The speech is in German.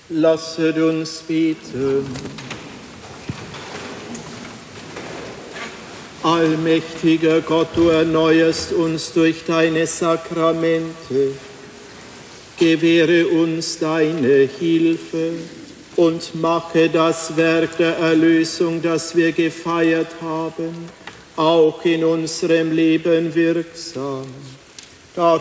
Lasset uns beten. Allmächtiger Gott, du erneuerst uns durch deine Sakramente. Gewähre uns deine Hilfe und mache das Werk der Erlösung, das wir gefeiert haben, auch in unserem Leben wirksam.